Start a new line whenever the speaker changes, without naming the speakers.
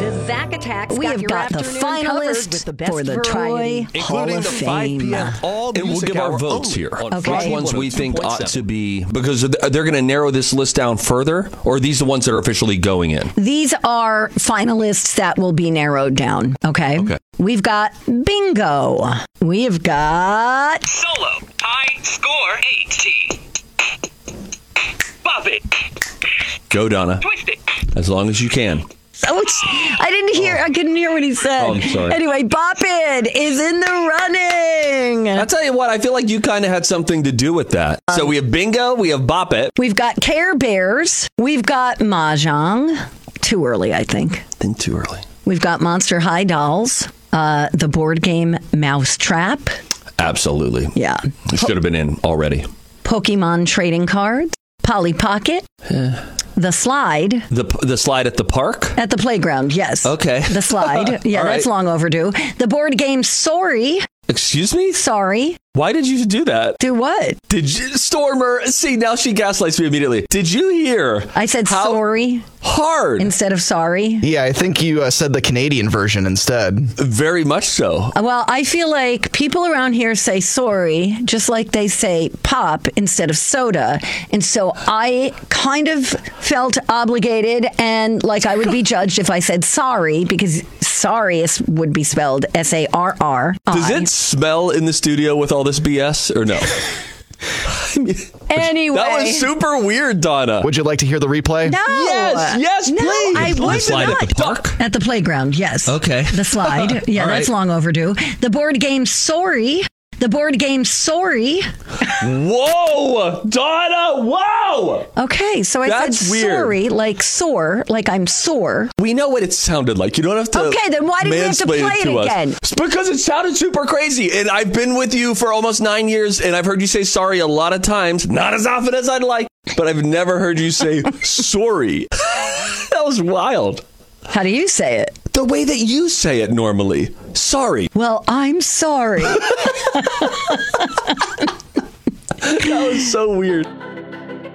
The Zack Attacks
We have got the finalists for the Troy Hall
Including
of
the 5
Fame.
p.m. all
And we'll
music
give our
hour
votes
only
here
on
on
Okay.
which ones we think
102.7.
ought to be, because they're going to narrow this list down further, or are these the ones that are officially going in?
These are finalists that will be narrowed down. Okay.
Okay.
We've got bingo. We've got
Solo. I score 8T. Bop it.
Go, Donna.
Twist it.
As long as you can.
I didn't hear. I couldn't hear what he said.
Oh, I'm sorry.
Anyway, Bop It is in the running.
I'll tell you what, I feel like you kind of had something to do with that. So we have bingo, we have Bop It.
We've got Care Bears. We've got Mahjong. Too early, I think.
Then too early.
We've got Monster High Dolls. The board game Mousetrap.
Absolutely.
Yeah.
It should have been in already.
Pokemon trading cards. Polly Pocket. The slide
The slide at the park?
at the playground. Yes.
Okay.
The slide. Yeah,
All right.
that's long overdue. The board game Sorry.
Excuse me?
Sorry.
Why did you do that?
Do what?
Did you, Stormer, see, now she gaslights me immediately. Did you hear?
I said
how
sorry
hard.
instead of sorry.
Yeah, I think you said the Canadian version instead.
Very much so.
Well, I feel like people around here say sorry, just like they say pop instead of soda. And so I kind of felt obligated and like I would be judged if I said sorry, because sorry would be spelled S-A-R-R.
Does it smell in the studio with all this BS or no?
Anyway.
That was super weird, Donna.
Would you like to hear the replay?
No.
Yes,
No,
please.
I
The
would
slide
not.
at the park?
At the playground, yes.
Okay.
The slide. Yeah,
All
that's
right.
long overdue. The board game Sorry. The board game Sorry.
Whoa! Donna, whoa!
Okay, so I
That's
said
weird.
sorry, like sore, like I'm sore.
We know what it sounded like. You don't have to.
Okay, then why did we have to
mansplain
play it
to us.
again?
It's because it sounded super crazy. And I've been with you for almost 9 years, and I've heard you say sorry a lot of times. Not as often as I'd like, but I've never heard you say sorry. That was wild.
How do you say it?
The way that you say it normally. Sorry.
Well, I'm sorry.
That was so weird.